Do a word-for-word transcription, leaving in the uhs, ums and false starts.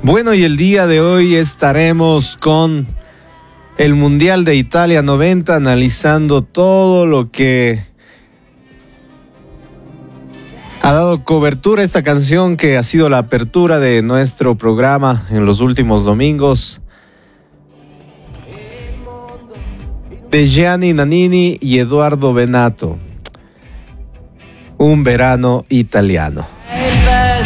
Bueno, y el día de hoy estaremos con el Mundial de Italia noventa, analizando todo lo que ha dado cobertura a esta canción que ha sido la apertura de nuestro programa en los últimos domingos, de Gianni Nannini y Edoardo Bennato, Un verano italiano.